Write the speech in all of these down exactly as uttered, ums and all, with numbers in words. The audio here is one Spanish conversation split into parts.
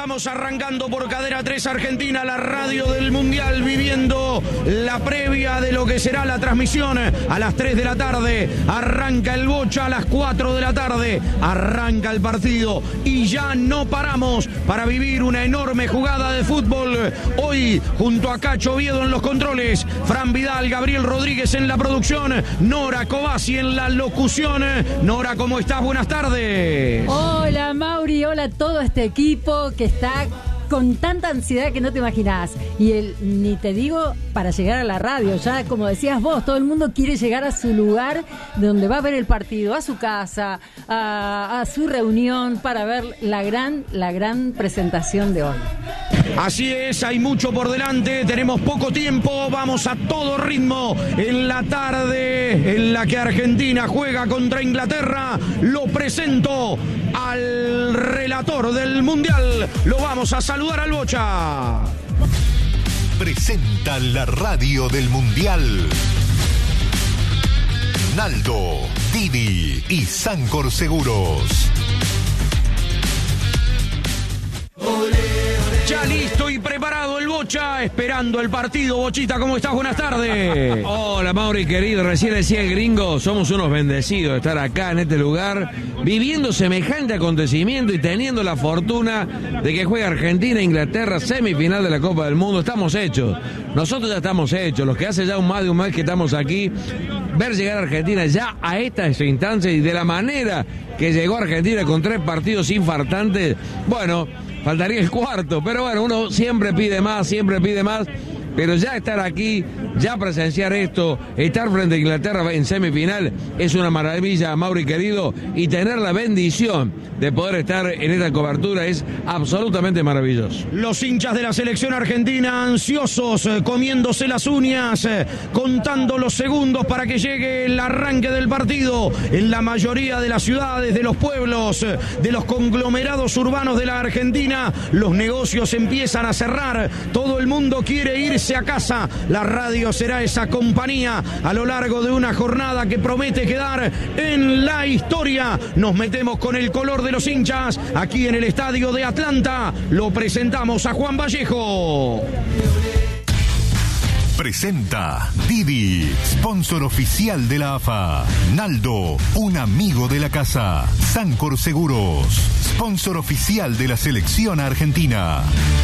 Estamos arrancando por Cadena tres Argentina, la radio del Mundial, viviendo la previa de lo que será la transmisión a las tres de la tarde. Arranca el Bocha a las cuatro de la tarde. Arranca el partido y ya no paramos para vivir una enorme jugada de fútbol. Hoy, junto a Cacho Oviedo en los controles, Fran Vidal, Gabriel Rodríguez en la producción, Nora Cobasi en la locución. Nora, ¿cómo estás? Buenas tardes. Hola, Mauri. Hola a todo este equipo que está con tanta ansiedad que no te imaginás. Y el, ni te digo para llegar a la radio, ya como decías vos, todo el mundo quiere llegar a su lugar donde va a ver el partido, a su casa, a, a su reunión, para ver la gran, la gran presentación de hoy. Así es, hay mucho por delante, tenemos poco tiempo, vamos a todo ritmo en la tarde en la que Argentina juega contra Inglaterra. Lo presento al relator del Mundial, lo vamos a saludar al Bocha. Presenta la radio del Mundial. Naldo, Didi y Sancor Seguros. Ya listo y preparado el Bocha, esperando el partido. Bochita, ¿cómo estás? Buenas tardes. Hola, Mauri, querido. Recién decía el gringo, somos unos bendecidos de estar acá en este lugar, viviendo semejante acontecimiento y teniendo la fortuna de que juegue Argentina e Inglaterra, semifinal de la Copa del Mundo. Estamos hechos. Nosotros ya estamos hechos. Los que hace ya un más de un mes que estamos aquí, ver llegar a Argentina ya a esta instancia y de la manera que llegó Argentina con tres partidos infartantes, bueno, faltaría el cuarto, pero bueno, uno siempre pide más, siempre pide más, pero ya estar aquí, ya presenciar esto, estar frente a Inglaterra en semifinal, es una maravilla, Mauri querido, y tener la bendición de poder estar en esta cobertura es absolutamente maravilloso. Los hinchas de la selección argentina ansiosos, eh, comiéndose las uñas, eh, contando los segundos para que llegue el arranque del partido. En la mayoría de las ciudades, de los pueblos, eh, de los conglomerados urbanos de la Argentina, los negocios empiezan a cerrar, todo el mundo quiere irse a casa. La radio será esa compañía a lo largo de una jornada que promete quedar en la historia. Nos metemos con el color de los hinchas aquí en el estadio de Atlanta. Lo presentamos a Juan Vallejo. Presenta Didi, sponsor oficial de la A F A. Naldo, un amigo de la casa. Sancor Seguros, sponsor oficial de la selección argentina.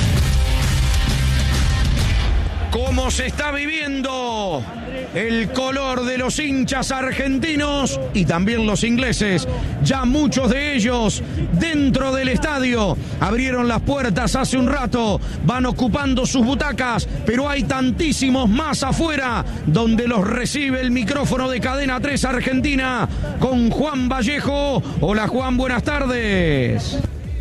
¿Cómo se está viviendo el color de los hinchas argentinos y también los ingleses? Ya muchos de ellos dentro del estadio abrieron las puertas hace un rato, van ocupando sus butacas, pero hay tantísimos más afuera donde los recibe el micrófono de Cadena tres Argentina con Juan Vallejo. Hola Juan, buenas tardes.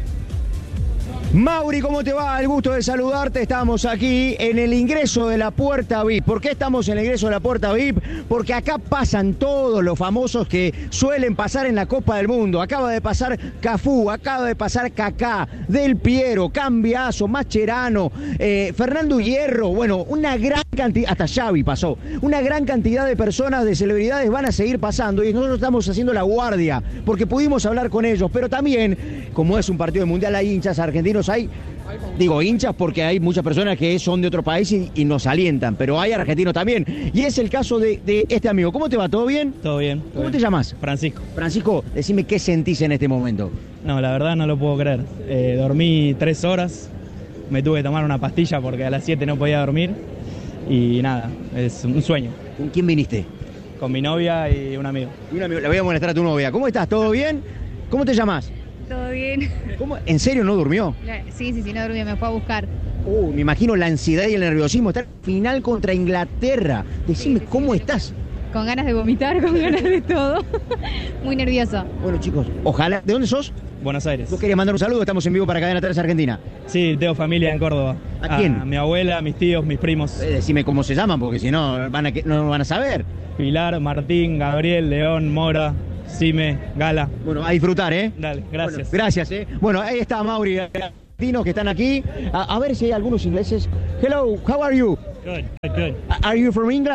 Mauri, ¿cómo te va? El gusto de saludarte. Estamos aquí en el ingreso de la Puerta V I P. ¿Por qué estamos en el ingreso de la Puerta V I P? Porque acá pasan todos los famosos que suelen pasar en la Copa del Mundo. Acaba de pasar Cafú, acaba de pasar Kaká, Del Piero, Cambiaso, Mascherano, eh, Fernando Hierro. Bueno, una gran cantidad, hasta Xavi pasó. Una gran cantidad de personas, de celebridades van a seguir pasando y nosotros estamos haciendo la guardia porque pudimos hablar con ellos. Pero también, como es un partido mundial, hay hinchas argentinos. Hay, digo hinchas porque hay muchas personas que son de otro país y, y nos alientan, pero hay argentinos también. Y es el caso de, de este amigo. ¿Cómo te va? ¿Todo bien? Todo bien. Todo ¿Cómo bien. te llamas? Francisco. Francisco, decime qué sentís en este momento. No, la verdad no lo puedo creer. Eh, dormí tres horas, me tuve que tomar una pastilla porque a las siete no podía dormir y nada, es un sueño. ¿Con quién viniste? Con mi novia y un amigo. Y un amigo. Le voy a molestar a tu novia. ¿Cómo estás? ¿Todo bien? ¿Cómo te llamas? Todo bien. ¿Cómo? ¿En serio no durmió? Sí, sí, sí, no durmió, me fue a buscar. Uh, me imagino la ansiedad y el nerviosismo. Estar final contra Inglaterra. Decime, Sí, sí, ¿cómo sí. estás? Con ganas de vomitar, con ganas de todo. Muy nervioso. Bueno, chicos, ojalá. ¿De dónde sos? Buenos Aires. ¿Vos querías mandar un saludo? Estamos en vivo para Cadena tres Argentina. Sí, tengo familia en Córdoba. ¿A quién? A mi abuela, a mis tíos, mis primos. Eh, decime cómo se llaman, porque si no, van a, que- no van a saber. Pilar, Martín, Gabriel, León, Mora, Sime, Gala. Bueno, a disfrutar, ¿eh? Dale, gracias. Bueno, gracias, ¿eh? Bueno, ahí está Mauri, argentinos que están aquí. A, a ver si hay algunos ingleses. Hello, how are you? Good, good. Are you from England?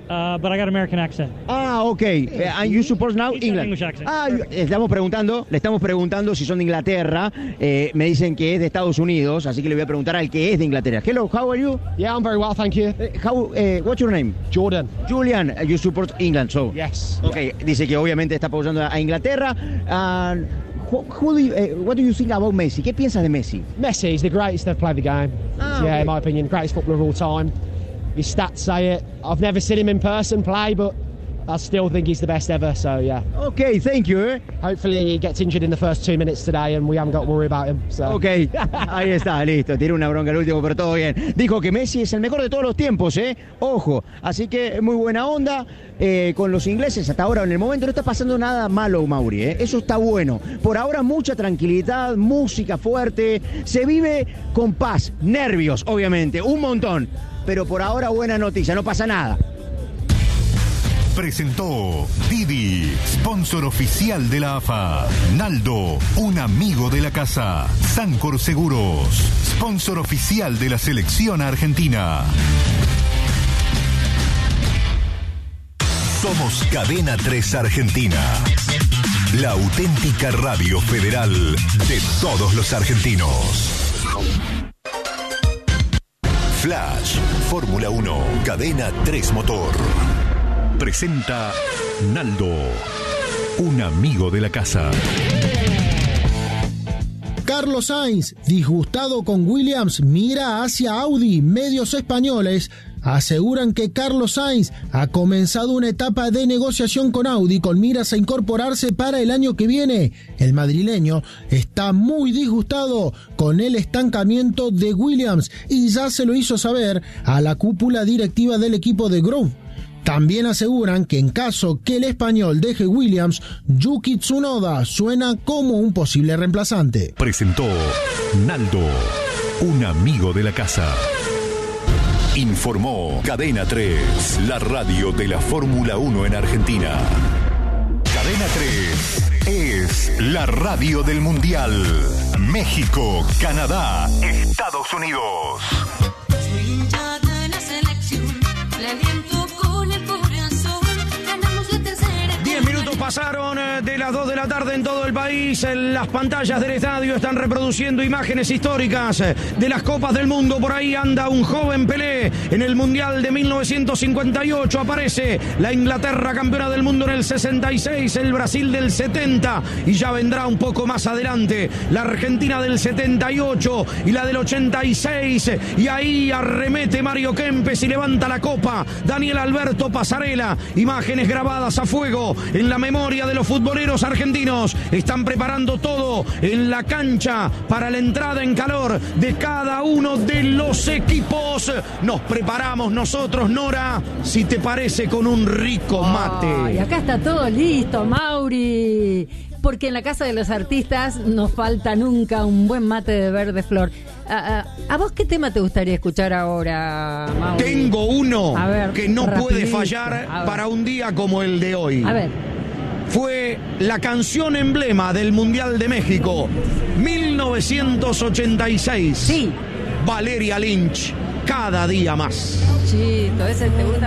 Uh, but I got American accent. Ah, ok. Uh, and you support now He's got England. English accent. Ah, estamos preguntando, le estamos preguntando si son de Inglaterra. Eh, me dicen que es de Estados Unidos, así que le voy a preguntar al que es de Inglaterra. Hello, how are you? Yeah, I'm very well, thank you. Uh, how, uh, what's your name? Jordan. Julian, you support England, so. Yes. Ok, dice que obviamente está apoyando a Inglaterra. Uh, who, who do you, uh, what do you think about Messi? ¿Qué piensas de Messi? Messi is the greatest to play the game. Ah, yeah, okay. in my opinion, greatest footballer of all time. His stats say it. I've never seen him in person play, but I still think he's the best ever, so yeah. Ok, thank you. Eh? Hopefully he gets injured in the first two minutes today and we haven't got to worry about him. So. Ok, ahí está, listo. Tiene una bronca el último, pero todo bien. Dijo que Messi es el mejor de todos los tiempos, ¿eh? Ojo. Así que muy buena onda eh, con los ingleses. Hasta ahora, en el momento, no está pasando nada malo, Mauri, ¿eh? Eso está bueno. Por ahora, mucha tranquilidad, música fuerte. Se vive con paz, nervios, obviamente, un montón. Pero por ahora, buena noticia, no pasa nada. Presentó Didi, sponsor oficial de la A F A. Naldo, un amigo de la casa. Sancor Seguros, sponsor oficial de la selección argentina. Somos Cadena tres Argentina. La auténtica radio federal de todos los argentinos. Flash, Fórmula uno, Cadena tres Motor. Presenta Naldo, un amigo de la casa. Carlos Sainz, disgustado con Williams, mira hacia Audi. Medios españoles aseguran que Carlos Sainz ha comenzado una etapa de negociación con Audi con miras a incorporarse para el año que viene. El madrileño está muy disgustado con el estancamiento de Williams y ya se lo hizo saber a la cúpula directiva del equipo de Grove. También aseguran que en caso que el español deje Williams, Yuki Tsunoda suena como un posible reemplazante. Presentó Naldo, un amigo de la casa. Informó Cadena tres, la radio de la Fórmula uno en Argentina. Cadena tres es la radio del Mundial. México, Canadá, Estados Unidos. Soy hincha de la selección, le aliento con el corazón, ganamos la tercera. Diez minutos pasaron de las dos de la tarde en todo el país. Las pantallas del estadio están reproduciendo imágenes históricas de las Copas del Mundo. Por ahí anda un joven Pelé en el Mundial de mil novecientos cincuenta y ocho. Aparece la Inglaterra campeona del mundo en el sesenta y seis, el Brasil del setenta y ya vendrá un poco más adelante la Argentina del setenta y ocho y la del ochenta y seis. Y ahí arremete Mario Kempes y levanta la copa Daniel Alberto Pasarela. Imágenes grabadas a fuego en la memoria de los futboleros argentinos. Están preparando todo en la cancha para la entrada en calor de cada uno de los equipos. Nos preparamos nosotros, Nora, si te parece, con un rico mate. Y acá está todo listo, Mauri. Porque en la casa de los artistas nos falta nunca un buen mate de verde flor. ¿A, a, ¿a vos qué tema te gustaría escuchar ahora, Mauri? Tengo uno A ver, que no rapidito. puede fallar para un día como el de hoy. A ver. Fue la canción emblema del Mundial de México, mil novecientos ochenta y seis. Sí. Valeria Lynch, Cada día más. Chito, ese te gusta.